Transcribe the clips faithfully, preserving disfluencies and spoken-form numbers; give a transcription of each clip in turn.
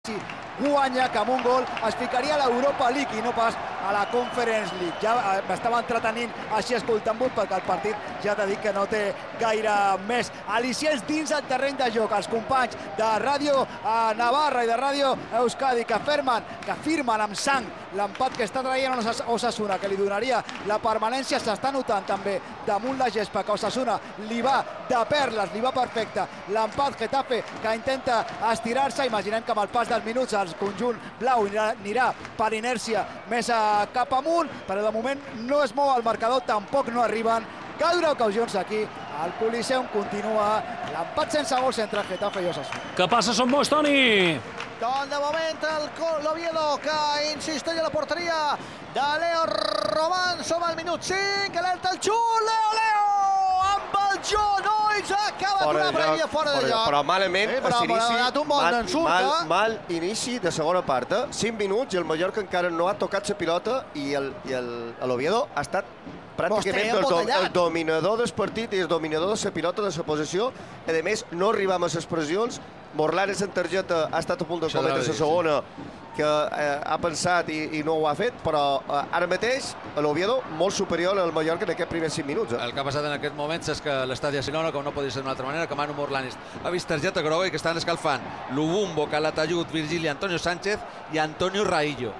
Si guanya, que amb un gol es ficaria a l'Europa League i no pas a la Conference League. Ja m'estava entretenint així escoltant-vos perquè el partit ja t'he dit que no té gaire més al·licients dins el terreny de joc. Els companys de Ràdio Navarra i de Ràdio Euskadi que firmen, que firmen amb sang l'empat que està traient Osasuna, que li donaria la permanència. S'està notant també damunt la gespa que Osasuna li va de perles, li va perfecte l'empat. Getafe que intenta estirar-se. Imaginem que amb el pas dels minuts el conjunt blau anirà per inèrcia més cap amunt, però de moment no es mou el marcador, tampoc no arriben gaire ocasions aquí. El Coliseum continua l'empat sense gols entre Getafe i Osasuna. Què passa, Som Moix, Toni? Doncs de moment l'Oviedo que insisteix a la porteria de Leo Román. Som al minut cinc, alerta el xut, Leo, Leo! Amb el genoll acaba d'una prèvia fora de lloc. Però malament, a l'inici, mal inici de segona part. cinc minuts i el Mallorca encara no ha tocat la pilota i l'Oviedo ha estat pràcticament el dominador del partit i el dominador de la pilota, de la possessió. A més, no arribem a les pressions. Morlanes en targeta ha estat a punt de cometre la segona, que ha pensat i no ho ha fet, però ara mateix l'Oviedo molt superior al Mallorca en aquests primers cinc minuts. El que ha passat en aquests moments és que l'estadi a Barcelona, com no podia ser d'una altra manera, que Manu Morlanes ha vist targeta groga i que estan escalfant Lubumbo, Calatayud, Virgili, Antonio Sánchez i Antonio Raillo.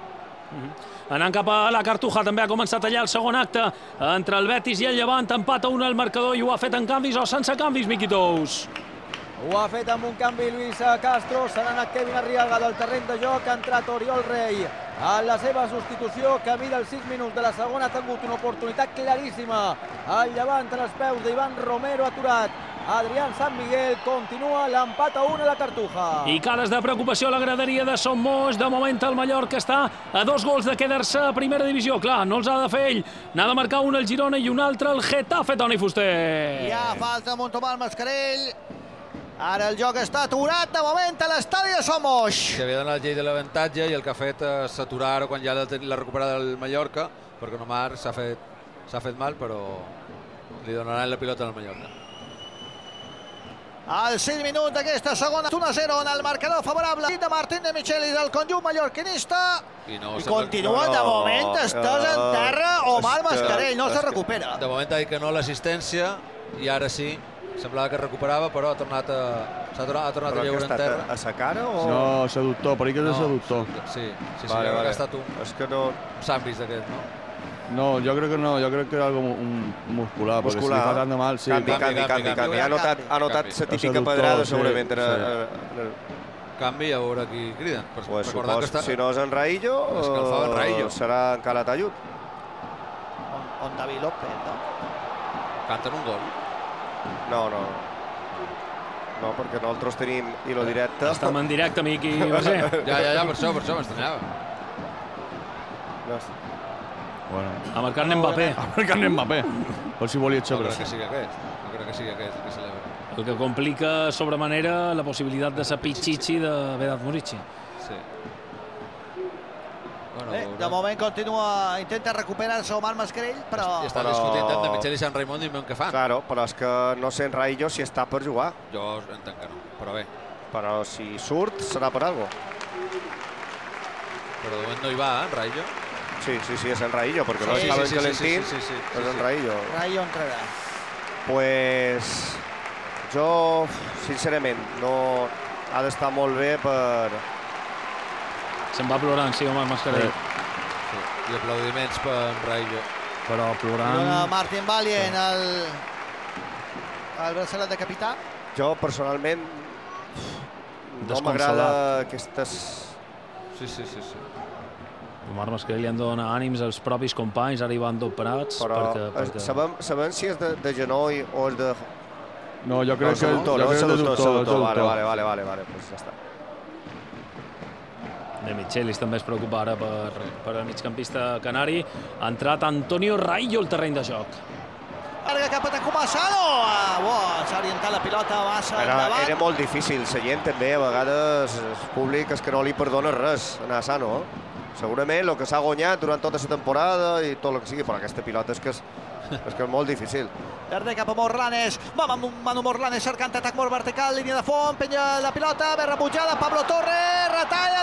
Anant cap a la Cartuja, també ha començat allà el segon acte entre el Betis i el Llevant. Empat a un al marcador i ho ha fet en canvis o sense canvis, Miqui Tous. Ho ha fet amb un canvi Luis Castro. Se n'ha anat Kevin Arriaga del terreny de joc. Ha entrat Oriol Rei a la seva substitució. Camí dels sis minuts de la segona. Ha tingut una oportunitat claríssima. El Llevant a les peus d'Ivan Romero, aturat. Adrián San Miguel, continua l'empat a un a la Cartuja. I cares de preocupació a la graderia de Som Moix. De moment el Mallorca està a dos gols de quedar-se a primera divisió. Clar, no els ha de fer ell. N'ha de marcar un el Girona i un altre el Getafe, Toni Fuster. Ja falta Montomar Mascarell. Ara el joc està aturat de moment a l'estadi de Som Moix. Que havia donat la llei de l'avantatge i el que ha fet és aturar quan ja l'ha recuperat el Mallorca, perquè Nomar s'ha fet, s'ha fet mal, però li donaran la pilota al Mallorca. Al cinc minuts d'aquesta segona, un a zero en el marcador favorable de Martín de Michelis del conjunt mallorquinista. I, no, I continua de moment estàs en terra Omar Mascarell, no se recupera. De moment ha dit que no l'assistència i ara sí, semblava que recuperava, però ha tornat a, s'ha tornat, ha tornat a lleure en terra. A sa cara o...? No, seductor, per aquí que és seductor. Sí, sí, sí, ha estat un... És que no... Sambis d'aquest, no? No, jo crec que no, jo crec que era algo muscular, perquè si li fa tant de mal... Canvi, canvi, canvi, canvi. Ha notat la típica pedrada, segurament. Canvi, a veure qui criden. Si no és en Raillo, serà en Calatayud. On David López, no? Canten un gol. No, no. No, perquè nosaltres tenim hilo directe. Estem en directe, Miqui. Ja, ja, ja, per això, per això m'estranyava. Bueno. A marcar-ne Mbappé. A marcar-ne Mbappé. Per si volia xebre. No crec que sigui aquest. No crec que sigui aquest el que celebra. El que complica sobremanera la possibilitat de ser Pichichi de Vedat Murici. Sí. Bé, de moment continua, intenta recuperar-se Omar Mascarell, però... I està discutint tant de Michel i Sant Raimon i veiem què fan. Claro, però és que no sé en Raillo si està per jugar. Jo entenc que no, però bé. Però si surt serà per algo. Però de moment no hi va, eh, Raillo? Sí, sí, sí, és en Raillo, perquè no estaven calentins, és en Raillo. Raillo entrarà. Pues jo, sincerament, no ha d'estar molt bé per... Se'n va plorant, sí, Omar Mascarell. Sí. I aplaudiments per en Raillo. Però plorant... Dona Martín Valien, el, el braçalet de capità. Jo, personalment, no m'agrada aquestes... Sí, sí, sí, sí. Omar Mascarell li han de donar ànims als propis companys, ara hi van dos parats. Però perquè, perquè... Sabem, sabem si és de, de genoll o és de... No, jo crec que és de seductor. Vale, vale, vale, vale, vale, pues ja està. De Michelis també es preocupa ara per, per el migcampista canari. Ha entrat Antonio Raillo al terreny de joc. Larga cap a Tacumassano. S'ha orientat la pilota massa endavant. Era molt difícil, la gent també, a vegades el públic és que no li perdona res a Sano. Eh? Segurament el que s'ha guanyat durant tota la temporada i tot el que sigui, però aquesta pilota és que és És que és molt difícil. Perde cap a Morlanes, va amb Manu Morlanes cercant atac molt vertical, línia de fons, penya la pilota, ben rebutjada, Pablo Torres, retalla,